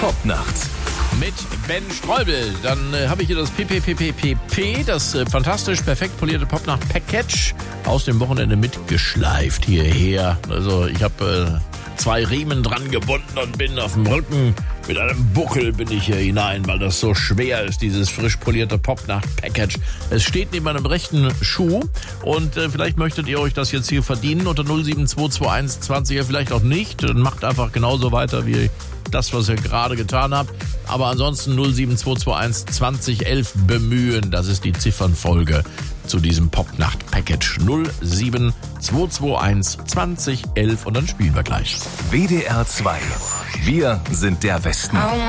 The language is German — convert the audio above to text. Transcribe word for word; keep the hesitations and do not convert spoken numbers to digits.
Popnacht. Mit Ben Streubel. Dann äh, habe ich hier das P P P P P P, das äh, fantastisch perfekt polierte Popnacht-Package aus dem Wochenende mitgeschleift hierher. Also ich habe äh, zwei Riemen dran gebunden und bin auf dem Rücken. Mit einem Buckel bin ich hier hinein, weil das so schwer ist, dieses frisch polierte Popnacht-Package. Es steht neben meinem rechten Schuh und äh, vielleicht möchtet ihr euch das jetzt hier verdienen unter null sieben zwei zwei eins zwanzig, vielleicht auch nicht. Dann macht einfach genauso weiter wie das, was ihr gerade getan habt. Aber ansonsten null sieben zwei zwei eins zwanzig elf bemühen. Das ist die Ziffernfolge zu diesem Popnacht-Package. null sieben zwei zwei eins zwanzig elf und dann spielen wir gleich. W D R zwei. Wir sind der Westen.